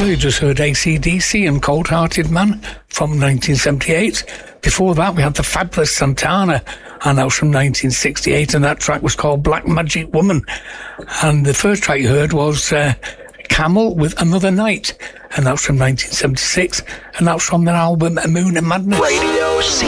Well, you just heard AC/DC and Cold Hearted Man from 1978. Before that, we had the fabulous Santana, and that was from 1968, and that track was called Black Magic Woman. And the first track you heard was Camel with Another Night, and that was from 1976, and that was from their album Moon and Madness. Radio